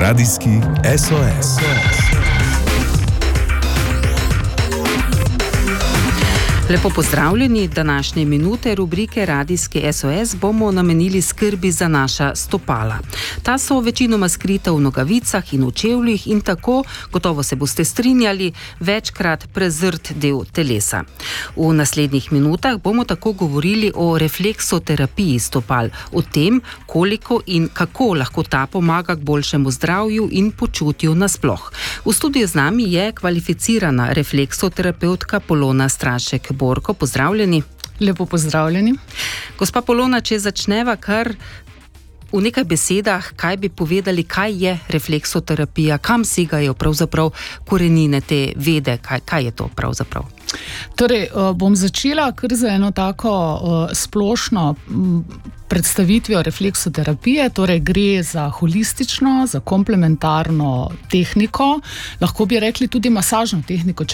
Radijski SOS. Lepo pozdravljeni, današnje minute rubrike Radijski SOS bomo namenili skrbi za naša stopala. Ta so večinoma skrita v nogavicah in v čevljih in tako, gotovo se boste strinjali, večkrat prezrt del telesa. V naslednjih minutah bomo tako govorili o refleksoterapiji stopal, o tem, koliko in kako lahko ta pomaga k boljšemu zdravju in počutju nasploh. V studiu z nami je kvalificirana refleksoterapeutka Polona Strašek-Borko. Pozdravljeni. Lepo pozdravljeni. Gospa Polona, če začneva kar v nekaj besedah, kaj bi povedali, kaj je refleksoterapija, kam segajo pravzaprav korenine te vede, kaj je to pravzaprav? Torej, bom začela kar za eno tako splošno predstavitvijo refleksoterapije, torej gre za holistično, za komplementarno tehniko, lahko bi rekli tudi masažno tehniko,